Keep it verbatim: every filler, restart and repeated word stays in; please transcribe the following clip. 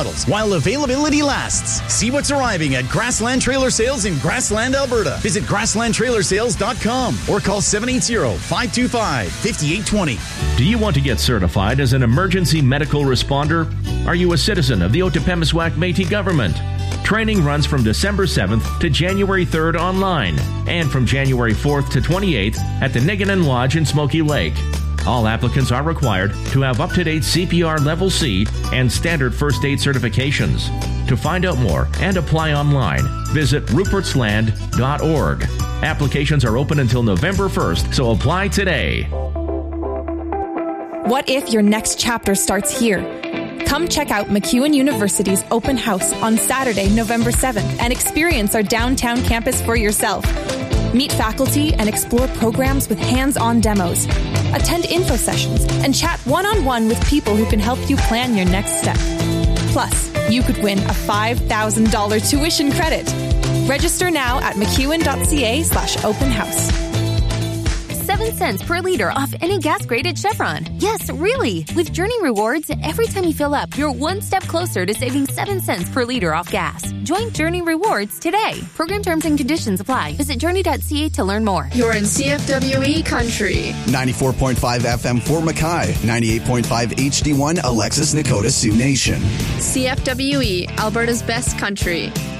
models while availability lasts. See what's arriving at Grassland Trailer Sales in Grassland, Alberta. Visit grassland trailer sales dot com or call seven eight zero, five two five, five eight two zero. Do you want to get certified as an emergency medical responder? Are you a citizen of the Otipemisiwak Métis government? Training runs from December seventh to January third online and from January fourth to twenty-eighth at the Niganan Lodge in Smoky Lake. All applicants are required to have up-to-date C P R Level C and standard first aid certifications. To find out more and apply online, visit ruperts land dot org. Applications are open until November first, so apply today. What if your next chapter starts here? Come check out MacEwan University's open house on Saturday, November seventh, and experience our downtown campus for yourself. Meet faculty and explore programs with hands-on demos. Attend info sessions and chat one-on-one with people who can help you plan your next step. Plus, you could win a five thousand dollars tuition credit. Register now at mcewan.ca slash open house. Seven cents per liter off any gas-graded Chevron. Yes, really. With Journey Rewards, every time you fill up, you're one step closer to saving seven cents per liter off gas. Join Journey Rewards today. Program terms and conditions apply. Visit journey dot c a to learn more. You're in C F W E country. ninety-four point five F M for Mackay. ninety-eight point five H D one Alexis Nakota Sioux Nation. C F W E, Alberta's best country.